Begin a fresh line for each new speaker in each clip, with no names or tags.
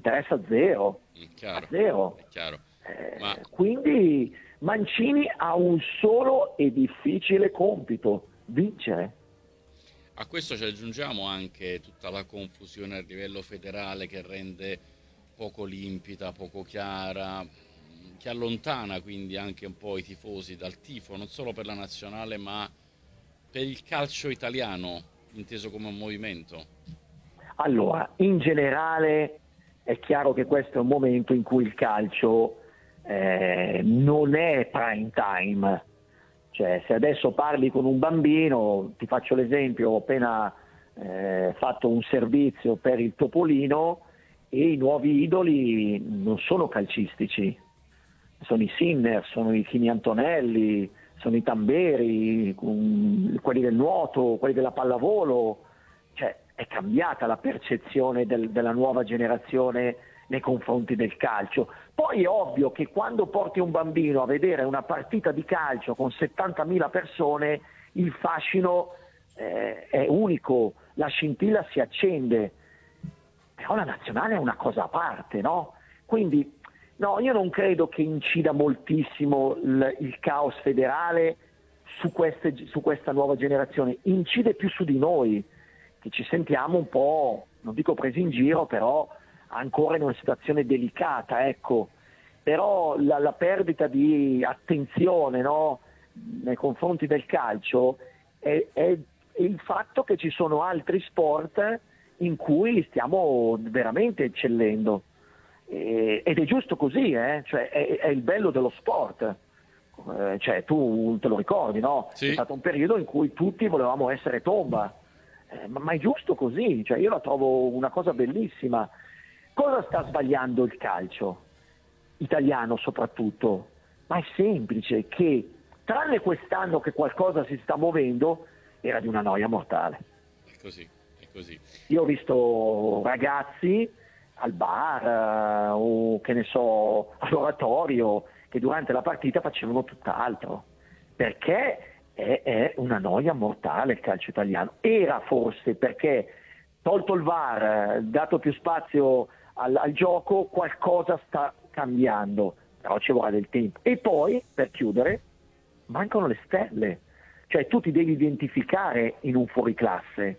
interessa zero, a
Chiaro,
zero.
è chiaro. Ma
Quindi Mancini ha un solo e difficile compito: vincere.
a questo ci aggiungiamo anche tutta la confusione a livello federale che rende poco limpida, poco chiara, che allontana quindi anche un po' i tifosi dal tifo, non solo per la nazionale, ma per il calcio italiano, inteso come un movimento.
Allora, in generale è chiaro che questo è un momento in cui il calcio non è prime time. Cioè, se adesso parli con un bambino, ti faccio l'esempio, ho appena fatto un servizio per il Topolino e i nuovi idoli non sono calcistici, sono i Sinner, sono i Chini Antonelli, sono i Tamberi, quelli del nuoto, quelli della pallavolo. Cioè, è cambiata la percezione della nuova generazione nei confronti del calcio. Poi è ovvio che quando porti un bambino a vedere una partita di calcio con 70.000 persone, il fascino è unico, la scintilla si accende, però la nazionale è una cosa a parte, no? Quindi no, io non credo che incida moltissimo il caos federale su questa nuova generazione, incide più su di noi, che ci sentiamo un po', non dico presi in giro, però ancora in una situazione delicata, ecco. Però la perdita di attenzione, no, nei confronti del calcio è il fatto che ci sono altri sport in cui stiamo veramente eccellendo. Ed è giusto così, cioè, è il bello dello sport. Cioè, tu te lo ricordi, no?
Sì.
C'è stato un periodo in cui tutti volevamo essere tomba. Ma è giusto così, cioè io la trovo una cosa bellissima. Cosa sta sbagliando il calcio italiano soprattutto? Ma è semplice, che tranne quest'anno che qualcosa si sta muovendo, era di una noia mortale.
È così, è così.
Io ho visto ragazzi al bar o che ne so all'oratorio che durante la partita facevano tutt'altro, perché è una noia mortale il calcio italiano. Era forse perché, tolto il VAR, dato più spazio al gioco, qualcosa sta cambiando, però ci vorrà del tempo. E poi, per chiudere, mancano le stelle, cioè tu ti devi identificare in un fuoriclasse.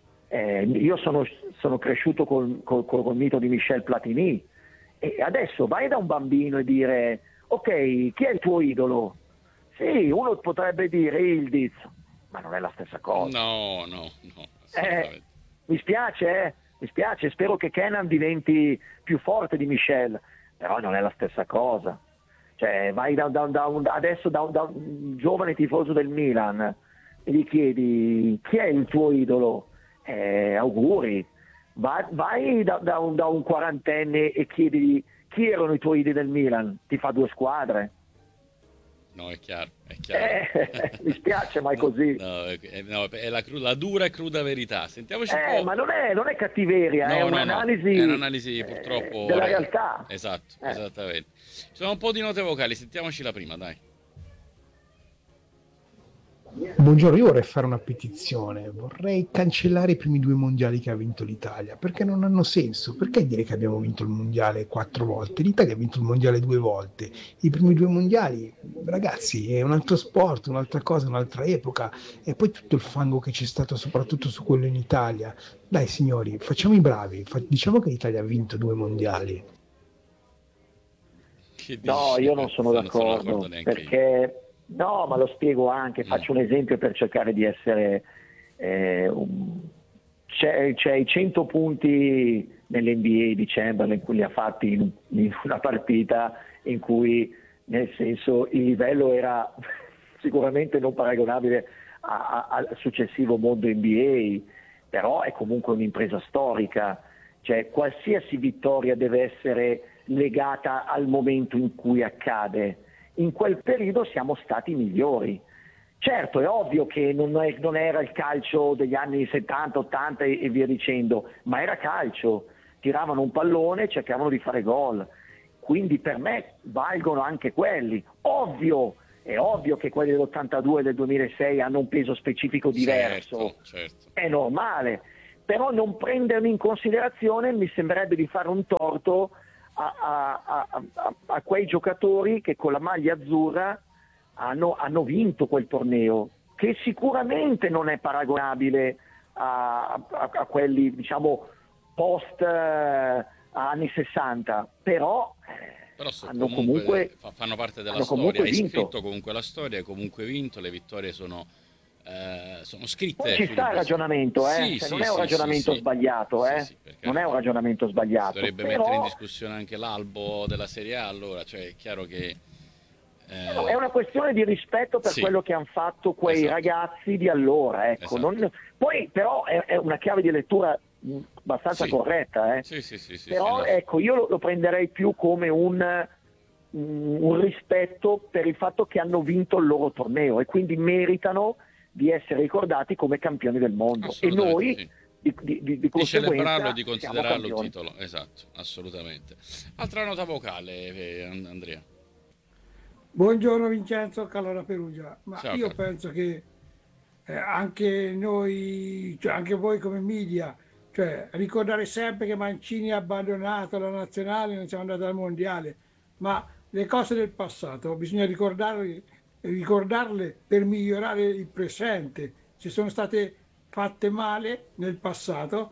Io sono cresciuto col mito di Michel Platini, e adesso vai da un bambino e dire: ok, chi è il tuo idolo? Sì, uno potrebbe dire Ildiz, ma non è la stessa cosa.
No, no, no, assolutamente.
Mi spiace, spero che Kenan diventi più forte di Michel, però non è la stessa cosa. Cioè, vai adesso da un giovane tifoso del Milan e gli chiedi: chi è il tuo idolo? Auguri. Vai da un quarantenne e chiedi chi erano i tuoi idoli del Milan, ti fa due squadre.
No, è chiaro, è chiaro.
Mi spiace, ma è così.
No, è la dura e cruda verità. Sentiamoci un po'.
Ma non è cattiveria, è
No,
un'analisi,
è un'analisi purtroppo
della realtà.
Esatto, esattamente. Ci sono un po' di note vocali, sentiamoci la prima, dai.
Buongiorno, io vorrei fare una petizione, vorrei cancellare i primi due mondiali che ha vinto l'Italia, perché non hanno senso. Perché dire che abbiamo vinto il mondiale 4 volte? L'Italia ha vinto il mondiale 2 volte. I primi due mondiali, ragazzi, è un altro sport, un'altra cosa, un'altra epoca, e poi tutto il fango che c'è stato soprattutto su quello in Italia. Dai signori, facciamo i bravi, diciamo che l'Italia ha vinto 2 mondiali.
Che
No,
dici?
io non sono d'accordo,
neanche io.
perché no, ma lo spiego anche, faccio un esempio per cercare di essere c'è i 100 punti nell'NBA di Chamberlain, in cui li ha fatti in una partita in cui, nel senso, il livello era sicuramente non paragonabile al successivo mondo NBA, però è comunque un'impresa storica. Cioè, qualsiasi vittoria deve essere legata al momento in cui accade. In quel periodo siamo stati migliori. Certo, è ovvio che non era il calcio degli anni 70, 80 e via dicendo, ma era calcio. Tiravano un pallone e cercavano di fare gol. Quindi per me valgono anche quelli. È ovvio che quelli dell'82 e del 2006 hanno un peso specifico diverso.
Certo.
È normale. però non prenderli in considerazione mi sembrerebbe di fare un torto a quei giocatori che con la maglia azzurra hanno vinto quel torneo, che sicuramente non è paragonabile a quelli, diciamo, post anni 60, però hanno comunque
fanno parte della
hanno
storia. Hai
vinto.
scritto comunque la storia, hai comunque vinto, le vittorie sono scritte.
Poi ci sta il ragionamento,
Sì,
cioè,
sì,
non è un
sì,
ragionamento
sì.
sbagliato,
Sì,
non è un ragionamento sbagliato.
Dovrebbe mettere in discussione anche l'albo della Serie A, allora, cioè è chiaro che
è una questione di rispetto per quello che hanno fatto quei ragazzi di allora, ecco.
Esatto.
Poi però è una chiave di lettura abbastanza corretta,
Sì,
però ecco, io lo prenderei più come un rispetto per il fatto che hanno vinto il loro torneo e quindi meritano di essere ricordati come campioni del mondo, e noi di
celebrarlo e di
conseguenza
considerarlo un titolo, esatto, assolutamente. Altra nota vocale, Andrea.
Buongiorno Vincenzo, Calora Perugia. Ma
Ciao,
io
Carlo.
penso che anche noi, cioè anche voi come media, cioè ricordare sempre che Mancini ha abbandonato la nazionale, non siamo andati al mondiale, ma le cose del passato bisogna ricordarle per migliorare il presente. Se sono state fatte male nel passato,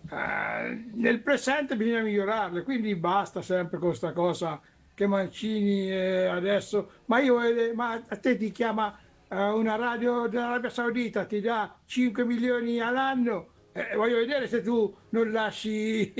nel presente bisogna migliorarle, quindi basta sempre con questa cosa che Mancini adesso, ma a te ti chiama una radio dell'Arabia Saudita, ti dà 5 milioni all'anno, voglio vedere se tu non lasci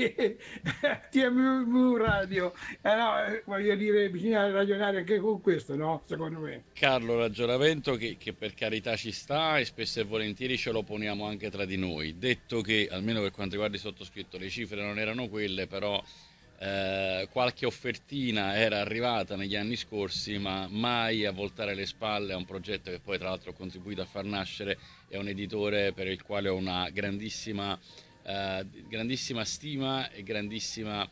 TMU Radio, voglio dire, bisogna ragionare anche con questo, no? Secondo me.
Carlo, ragionamento che per carità ci sta e spesso e volentieri ce lo poniamo anche tra di noi, detto che almeno per quanto riguarda il sottoscritto le cifre non erano quelle, però qualche offertina era arrivata negli anni scorsi, ma mai a voltare le spalle a un progetto che poi tra l'altro ho contribuito a far nascere, è un editore per il quale ho una grandissima stima e grandissima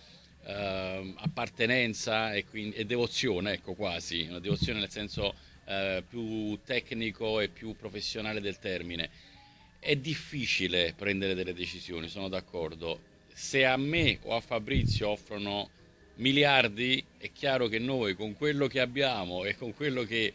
appartenenza e devozione, ecco, quasi una devozione nel senso più tecnico e più professionale del termine. È difficile prendere delle decisioni, sono d'accordo. Se a me o a Fabrizio offrono miliardi, è chiaro che noi con quello che abbiamo e con quello che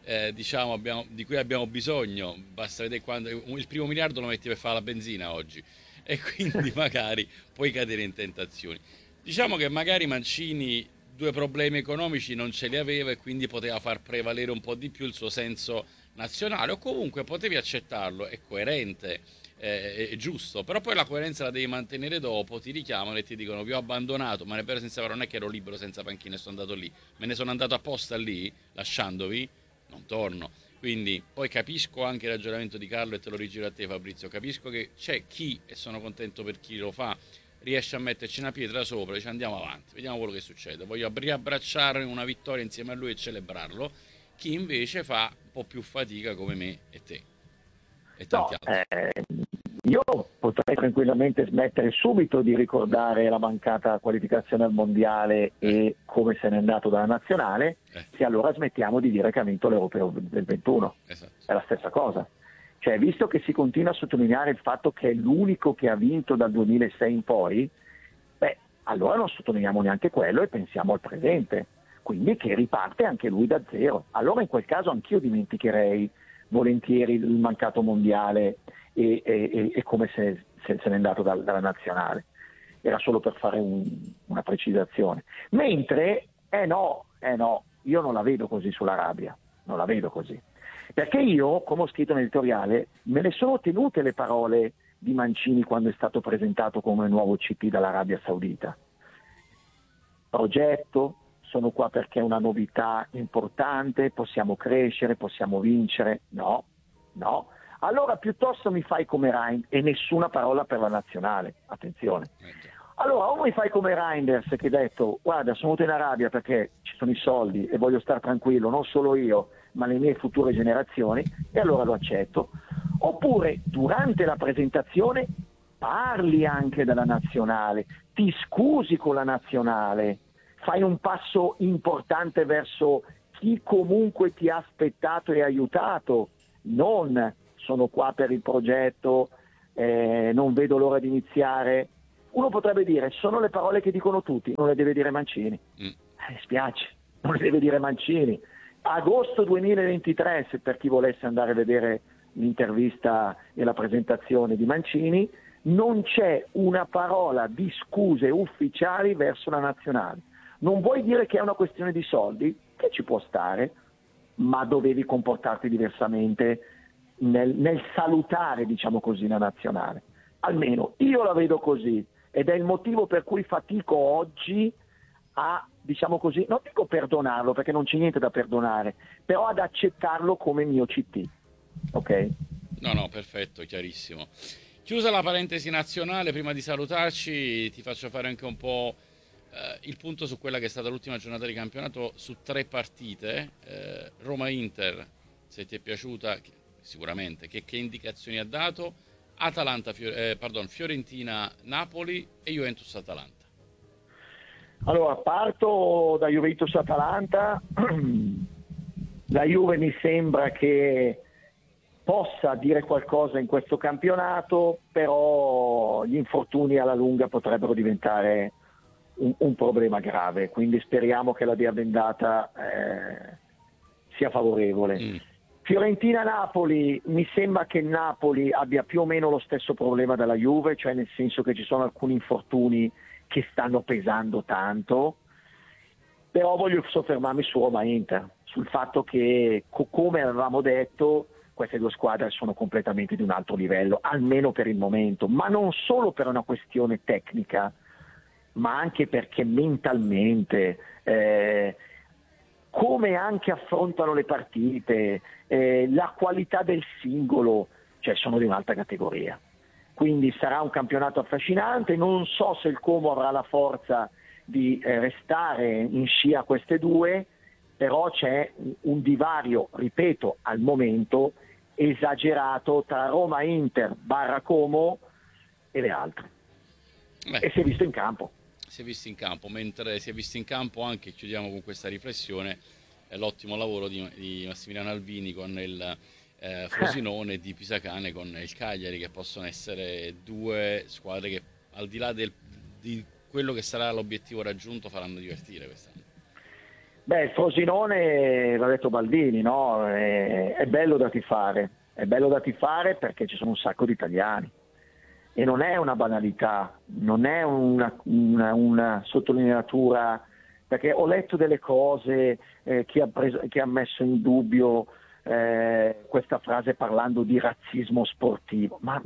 di cui abbiamo bisogno, basta vedere quando il primo miliardo lo metti per fare la benzina oggi, e quindi magari puoi cadere in tentazioni. Diciamo che magari Mancini due problemi economici non ce li aveva e quindi poteva far prevalere un po' di più il suo senso nazionale, o comunque potevi accettarlo, è coerente, è giusto, però poi la coerenza la devi mantenere dopo, ti richiamano e ti dicono vi ho abbandonato, ma è vero, senza non è che ero libero senza panchina e sono andato lì, me ne sono andato apposta lì, lasciandovi, non torno. Quindi poi capisco anche il ragionamento di Carlo e te lo rigiro a te, Fabrizio, capisco che c'è chi, e sono contento per chi lo fa, riesce a metterci una pietra sopra e dice andiamo avanti, vediamo quello che succede, voglio riabbracciare una vittoria insieme a lui e celebrarlo, chi invece fa un po' più fatica come me e te e tanti altri.
Io potrei tranquillamente smettere subito di ricordare la mancata qualificazione al mondiale e come se n'è andato dalla nazionale, se allora smettiamo di dire che ha vinto l'Europeo del 21.
Esatto.
È la stessa cosa. Cioè, visto che si continua a sottolineare il fatto che è l'unico che ha vinto dal 2006 in poi, allora non sottolineiamo neanche quello e pensiamo al presente. Quindi che riparte anche lui da zero. Allora in quel caso anch'io dimenticherei volentieri il mancato mondiale e come se n'è andato dalla nazionale. Era solo per fare una precisazione. Mentre, no, io non la vedo così sull'Arabia, non la vedo così. Perché io, come ho scritto nell'editoriale, me le sono tenute le parole di Mancini quando è stato presentato come nuovo CP dall'Arabia Saudita. Progetto, sono qua perché è una novità importante, possiamo crescere, possiamo vincere. No. Allora piuttosto mi fai come Reinders, e nessuna parola per la nazionale, attenzione. Allora o mi fai come Reinders che ha detto guarda, sono venuto in Arabia perché ci sono i soldi e voglio stare tranquillo, non solo io ma le mie future generazioni, e allora lo accetto. Oppure durante la presentazione parli anche della nazionale, ti scusi con la nazionale, fai un passo importante verso chi comunque ti ha aspettato e aiutato, non sono qua per il progetto, non vedo l'ora di iniziare. Uno potrebbe dire, sono le parole che dicono tutti, non le deve dire Mancini. Mi spiace, non le deve dire Mancini. Agosto 2023, se per chi volesse andare a vedere l'intervista e la presentazione di Mancini, non c'è una parola di scuse ufficiali verso la nazionale. Non vuoi dire che è una questione di soldi, che ci può stare, ma dovevi comportarti diversamente nel salutare, diciamo così, la nazionale. Almeno io la vedo così, ed è il motivo per cui fatico oggi a, diciamo così, non dico perdonarlo perché non c'è niente da perdonare, però ad accettarlo come mio CT. Ok?
No, perfetto, chiarissimo. Chiusa la parentesi nazionale, prima di salutarci ti faccio fare anche un po' il punto su quella che è stata l'ultima giornata di campionato su 3 partite. Roma-Inter, se ti è piaciuta, sicuramente, che indicazioni ha dato? Fiorentina-Napoli e Juventus-Atalanta.
Allora, parto da Juventus-Atalanta. La Juve mi sembra che possa dire qualcosa in questo campionato, però gli infortuni alla lunga potrebbero diventare un problema grave, quindi speriamo che la via bendata sia favorevole. Fiorentina-Napoli, mi sembra che il Napoli abbia più o meno lo stesso problema della Juve, cioè nel senso che ci sono alcuni infortuni che stanno pesando tanto, però voglio soffermarmi su Roma-Inter, sul fatto che come avevamo detto queste due squadre sono completamente di un altro livello, almeno per il momento, ma non solo per una questione tecnica, ma anche perché mentalmente, come anche affrontano le partite, la qualità del singolo, cioè sono di un'altra categoria. Quindi sarà un campionato affascinante, non so se il Como avrà la forza di restare in scia queste due, però c'è un divario, ripeto, al momento esagerato tra Roma, Inter, barra Como e le altre. E si è visto in campo.
Si è visto in campo, mentre si è visto in campo anche, chiudiamo con questa riflessione, l'ottimo lavoro di Massimiliano Alvini con il Frosinone e di Pisacane con il Cagliari, che possono essere due squadre che al di là di quello che sarà l'obiettivo raggiunto faranno divertire quest'anno.
Beh, il Frosinone, l'ha detto Baldini, no? È bello da tifare, perché ci sono un sacco di italiani e non è una banalità, non è una sottolineatura, perché ho letto delle cose, chi ha messo in dubbio questa frase parlando di razzismo sportivo, ma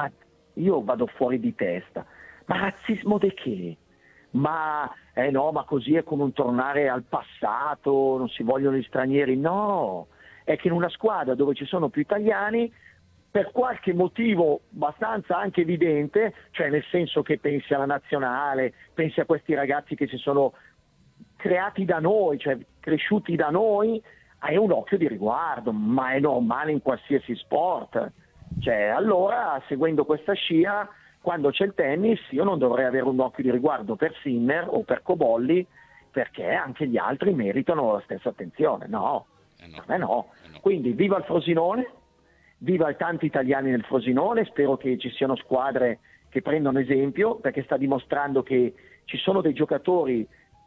io vado fuori di testa, ma razzismo di che? Ma così è come un tornare al passato, non si vogliono gli stranieri. No, è che in una squadra dove ci sono più italiani, per qualche motivo abbastanza anche evidente, cioè nel senso che pensi alla nazionale, pensi a questi ragazzi che si sono creati da noi, cioè cresciuti da noi, hai un occhio di riguardo, ma è normale in qualsiasi sport. Cioè, allora, seguendo questa scia, quando c'è il tennis, io non dovrei avere un occhio di riguardo per Sinner o per Cobolli, perché anche gli altri meritano la stessa attenzione. No. Quindi viva il Frosinone, viva i tanti italiani nel Frosinone, spero che ci siano squadre che prendano esempio, perché sta dimostrando che ci sono dei giocatori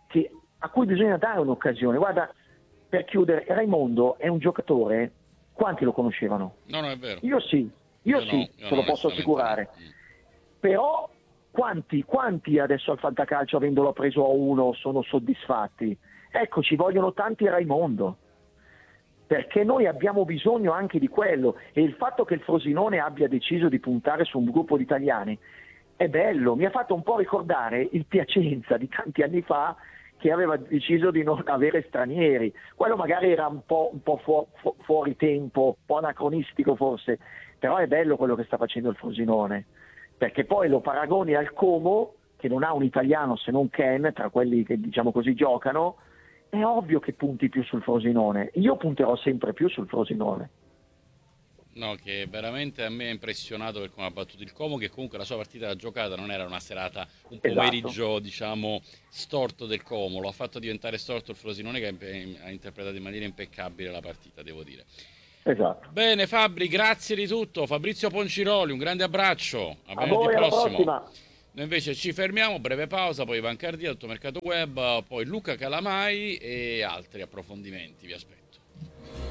a cui bisogna dare un'occasione. Guarda, per chiudere, Raimondo è un giocatore, quanti lo conoscevano?
No, è vero.
Io sì, te lo posso assicurare. Però quanti adesso al fantacalcio, avendolo preso a 1, sono soddisfatti? Ecco, ci vogliono tanti Raimondo, perché noi abbiamo bisogno anche di quello, e il fatto che il Frosinone abbia deciso di puntare su un gruppo di italiani è bello, mi ha fatto un po' ricordare il Piacenza di tanti anni fa, che aveva deciso di non avere stranieri. Quello magari era un po' fuori tempo, un po' anacronistico forse, però è bello quello che sta facendo il Frosinone, perché poi lo paragoni al Como, che non ha un italiano se non Ken, tra quelli che diciamo così giocano, è ovvio che punti più sul Frosinone. Io punterò sempre più sul Frosinone.
No, che veramente a me ha impressionato per come ha battuto il Como, che comunque la sua partita da giocata non era una serata, un pomeriggio diciamo storto del Como, lo ha fatto diventare storto il Frosinone, che ha interpretato in maniera impeccabile la partita, devo dire.
Esatto.
Bene Fabri, grazie di tutto. Fabrizio Ponciroli, un grande abbraccio. A
A
venerdì
voi, alla
prossimo.
prossima.
Noi invece ci fermiamo, breve pausa, poi Ivan Cardia, Automercato Web, poi Luca Calamai e altri approfondimenti. Vi aspetto.